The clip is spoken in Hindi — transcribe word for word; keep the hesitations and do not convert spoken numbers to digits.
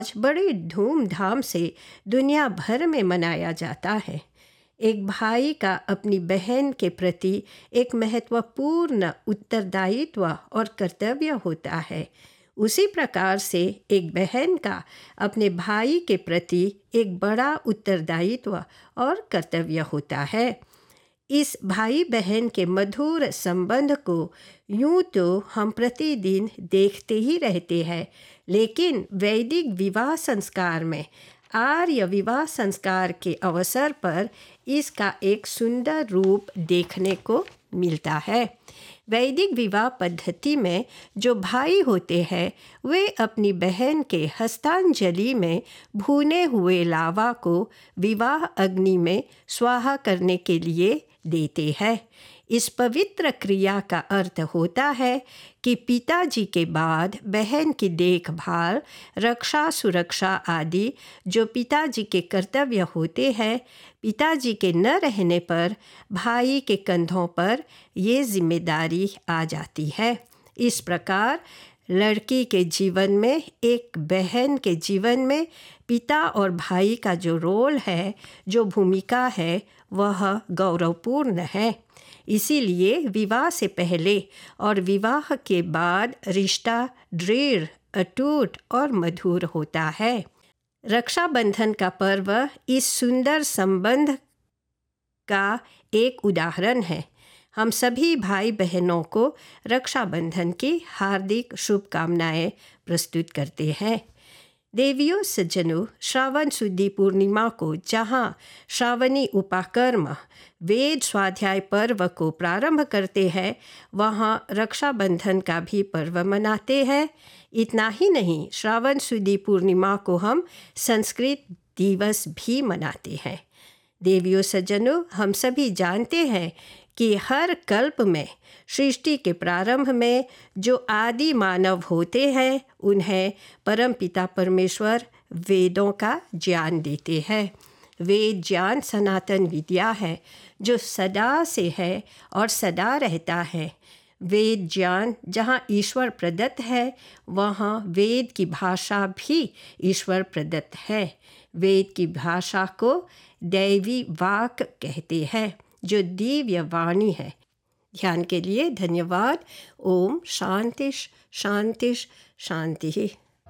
आज बड़ी धूमधाम से दुनिया भर में मनाया जाता है। एक भाई का अपनी बहन के प्रति एक महत्वपूर्ण उत्तरदायित्व और कर्तव्य होता है। उसी प्रकार से एक बहन का अपने भाई के प्रति एक बड़ा उत्तरदायित्व और कर्तव्य होता है। इस भाई बहन के मधुर संबंध को यूं तो हम प्रतिदिन देखते ही रहते हैं, लेकिन वैदिक विवाह संस्कार में आर्य विवाह संस्कार के अवसर पर इसका एक सुंदर रूप देखने को मिलता है। वैदिक विवाह पद्धति में जो भाई होते हैं वे अपनी बहन के हस्तांजलि में भुने हुए लावा को विवाह अग्नि में स्वाहा करने के लिए देते हैं। इस पवित्र क्रिया का अर्थ होता है कि पिताजी के बाद बहन की देखभाल, रक्षा, सुरक्षा आदि जो पिताजी के कर्तव्य होते हैं, पिताजी के न रहने पर भाई के कंधों पर ये जिम्मेदारी आ जाती है। इस प्रकार लड़की के जीवन में, एक बहन के जीवन में पिता और भाई का जो रोल है, जो भूमिका है, वह गौरवपूर्ण है। इसीलिए विवाह से पहले और विवाह के बाद रिश्ता दृढ़, अटूट और मधुर होता है। रक्षाबंधन का पर्व इस सुंदर संबंध का एक उदाहरण है। हम सभी भाई बहनों को रक्षाबंधन की हार्दिक शुभकामनाएं प्रस्तुत करते हैं। देवियों सज्जनों, श्रावण शुद्धि पूर्णिमा को जहाँ श्रावणी उपाकर्म वेद स्वाध्याय पर्व को प्रारंभ करते हैं, वहाँ रक्षाबंधन का भी पर्व मनाते हैं। इतना ही नहीं, श्रावण शुद्धि पूर्णिमा को हम संस्कृत दिवस भी मनाते हैं। देवियों सज्जनों, हम सभी जानते हैं कि हर कल्प में सृष्टि के प्रारंभ में जो आदि मानव होते हैं, उन्हें परमपिता परमेश्वर वेदों का ज्ञान देते हैं। वेद ज्ञान सनातन विद्या है जो सदा से है और सदा रहता है। वेद ज्ञान जहाँ ईश्वर प्रदत्त है, वहाँ वेद की भाषा भी ईश्वर प्रदत्त है। वेद की भाषा को दैवी वाक कहते हैं, जो दिव्य वाणी है। ध्यान के लिए धन्यवाद। ओम शांति शांति शांति।